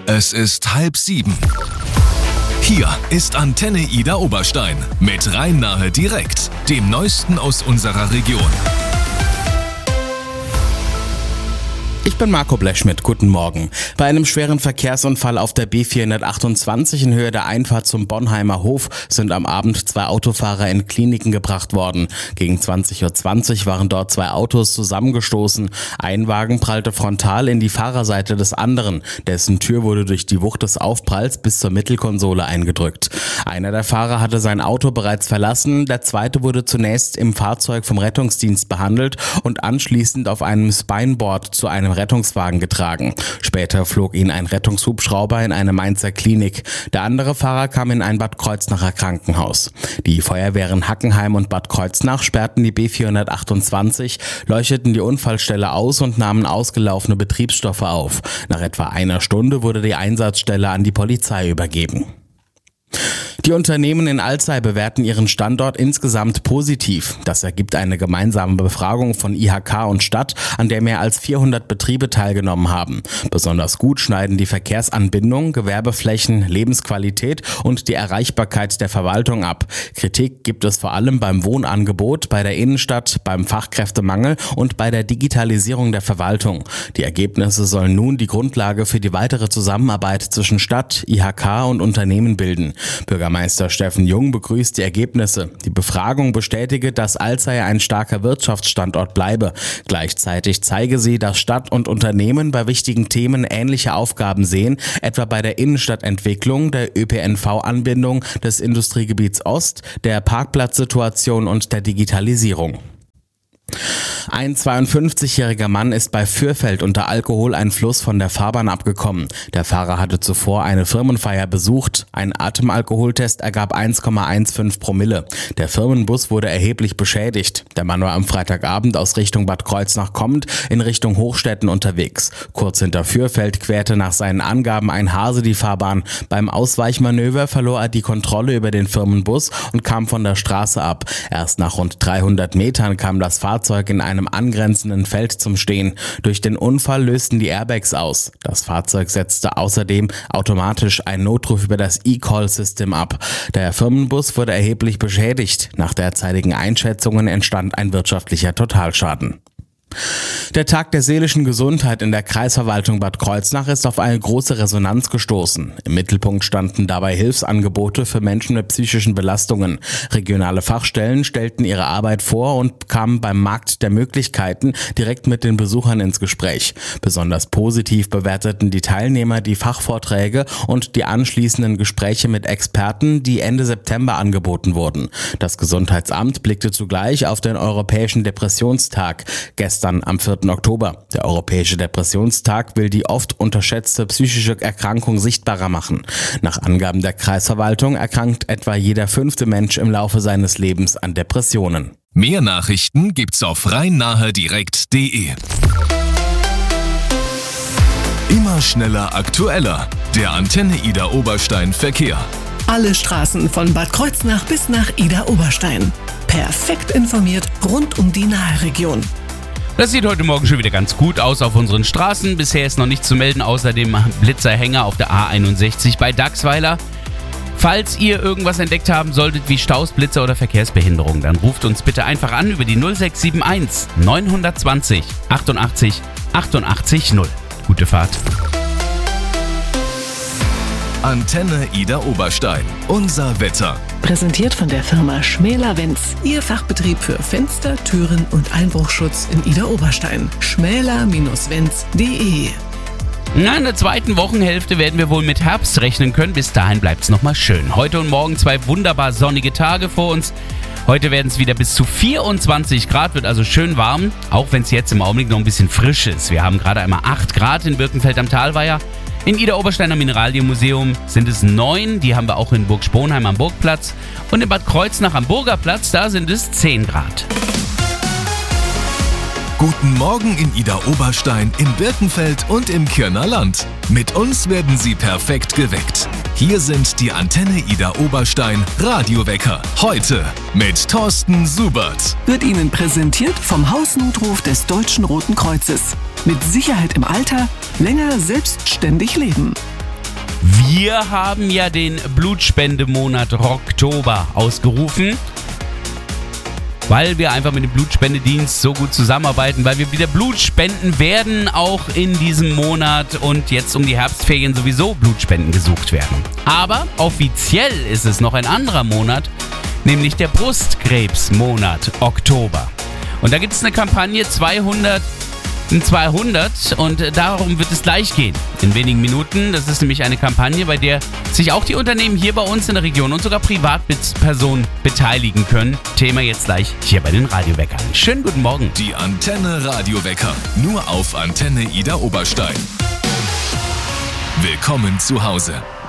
Es ist 6:30. Hier ist Antenne Ida Oberstein mit Rhein-Nahe direkt, dem Neuesten aus unserer Region. Ich bin Marco Blechschmidt, guten Morgen. Bei einem schweren Verkehrsunfall auf der B428 in Höhe der Einfahrt zum Bonheimer Hof sind am Abend 2 Autofahrer in Kliniken gebracht worden. Gegen 20:20 Uhr waren dort 2 Autos zusammengestoßen. Ein Wagen prallte frontal in die Fahrerseite des anderen. Dessen Tür wurde durch die Wucht des Aufpralls bis zur Mittelkonsole eingedrückt. Einer der Fahrer hatte sein Auto bereits verlassen. Der zweite wurde zunächst im Fahrzeug vom Rettungsdienst behandelt und anschließend auf einem Spineboard zu einem Rettungswagen getragen. Später flog ihn ein Rettungshubschrauber in eine Mainzer Klinik. Der andere Fahrer kam in ein Bad Kreuznacher Krankenhaus. Die Feuerwehren Hackenheim und Bad Kreuznach sperrten die B428, leuchteten die Unfallstelle aus und nahmen ausgelaufene Betriebsstoffe auf. Nach etwa einer Stunde wurde die Einsatzstelle an die Polizei übergeben. Die Unternehmen in Alzey bewerten ihren Standort insgesamt positiv. Das ergibt eine gemeinsame Befragung von IHK und Stadt, an der mehr als 400 Betriebe teilgenommen haben. Besonders gut schneiden die Verkehrsanbindung, Gewerbeflächen, Lebensqualität und die Erreichbarkeit der Verwaltung ab. Kritik gibt es vor allem beim Wohnangebot, bei der Innenstadt, beim Fachkräftemangel und bei der Digitalisierung der Verwaltung. Die Ergebnisse sollen nun die Grundlage für die weitere Zusammenarbeit zwischen Stadt, IHK und Unternehmen bilden. Bürgermeister Steffen Jung begrüßt die Ergebnisse. Die Befragung bestätige, dass Alzey ein starker Wirtschaftsstandort bleibe. Gleichzeitig zeige sie, dass Stadt und Unternehmen bei wichtigen Themen ähnliche Aufgaben sehen, etwa bei der Innenstadtentwicklung, der ÖPNV-Anbindung des Industriegebiets Ost, der Parkplatzsituation und der Digitalisierung. Ein 52-jähriger Mann ist bei Fürfeld unter Alkoholeinfluss von der Fahrbahn abgekommen. Der Fahrer hatte zuvor eine Firmenfeier besucht. Ein Atemalkoholtest ergab 1,15 Promille. Der Firmenbus wurde erheblich beschädigt. Der Mann war am Freitagabend aus Richtung Bad Kreuznach kommend in Richtung Hochstetten unterwegs. Kurz hinter Fürfeld querte nach seinen Angaben ein Hase die Fahrbahn. Beim Ausweichmanöver verlor er die Kontrolle über den Firmenbus und kam von der Straße ab. Erst nach rund 300 Metern kam das Fahrzeug in einem angrenzenden Feld zum Stehen. Durch den Unfall lösten die Airbags aus. Das Fahrzeug setzte außerdem automatisch einen Notruf über das eCall-System ab. Der Firmenbus wurde erheblich beschädigt. Nach derzeitigen Einschätzungen entstand ein wirtschaftlicher Totalschaden. Der Tag der seelischen Gesundheit in der Kreisverwaltung Bad Kreuznach ist auf eine große Resonanz gestoßen. Im Mittelpunkt standen dabei Hilfsangebote für Menschen mit psychischen Belastungen. Regionale Fachstellen stellten ihre Arbeit vor und kamen beim Markt der Möglichkeiten direkt mit den Besuchern ins Gespräch. Besonders positiv bewerteten die Teilnehmer die Fachvorträge und die anschließenden Gespräche mit Experten, die Ende September angeboten wurden. Das Gesundheitsamt blickte zugleich auf den Europäischen Depressionstag. Gestern am 4. Oktober. Der Europäische Depressionstag will die oft unterschätzte psychische Erkrankung sichtbarer machen. Nach Angaben der Kreisverwaltung erkrankt etwa jeder 5. Mensch im Laufe seines Lebens an Depressionen. Mehr Nachrichten gibt's auf rhein-nahe-direkt.de. Immer schneller, aktueller. Der Antenne Ida Oberstein Verkehr. Alle Straßen von Bad Kreuznach bis nach Ida Oberstein. Perfekt informiert rund um die Nahe-Region. Das sieht heute Morgen schon wieder ganz gut aus auf unseren Straßen. Bisher ist noch nicht zu melden, außer dem Blitzerhänger auf der A61 bei Dachsweiler. Falls ihr irgendwas entdeckt haben solltet wie Staus, Blitzer oder Verkehrsbehinderung, dann ruft uns bitte einfach an über die 0671 920 88 88 0. Gute Fahrt. Antenne Ida Oberstein. Unser Wetter. Präsentiert von der Firma Schmäler-Wenz. Ihr Fachbetrieb für Fenster, Türen und Einbruchschutz in Ida Oberstein. schmäler-wenz.de. In der zweiten Wochenhälfte werden wir wohl mit Herbst rechnen können. Bis dahin bleibt es nochmal schön. Heute und morgen 2 wunderbar sonnige Tage vor uns. Heute werden es wieder bis zu 24 Grad, wird also schön warm, auch wenn es jetzt im Augenblick noch ein bisschen frisch ist. Wir haben gerade einmal 8 Grad in Birkenfeld am Talweiher. In Ida Obersteiner Mineralienmuseum sind es 9, die haben wir auch in Burg Sponheim am Burgplatz. Und in Bad Kreuznach am Burgerplatz, da sind es 10 Grad. Guten Morgen in Ida Oberstein, in Birkenfeld und im Kirner Land. Mit uns werden Sie perfekt geweckt. Hier sind die Antenne Ida Oberstein Radiowecker. Heute mit Thorsten Subert. Wird Ihnen präsentiert vom Hausnotruf des Deutschen Roten Kreuzes. Mit Sicherheit im Alter, länger selbstständig leben. Wir haben ja den Blutspendemonat Oktober ausgerufen, weil wir einfach mit dem Blutspendedienst so gut zusammenarbeiten, weil wir wieder Blut spenden werden, auch in diesem Monat und jetzt um die Herbstferien sowieso Blutspenden gesucht werden. Aber offiziell ist es noch ein anderer Monat, nämlich der Brustkrebsmonat Oktober. Und da gibt es eine Kampagne 200 und darum wird es gleich gehen. In wenigen Minuten. Das ist nämlich eine Kampagne, bei der sich auch die Unternehmen hier bei uns in der Region und sogar Privatpersonen beteiligen können. Thema jetzt gleich hier bei den Radioweckern. Schönen guten Morgen. Die Antenne Radiowecker. Nur auf Antenne Idar Oberstein. Willkommen zu Hause.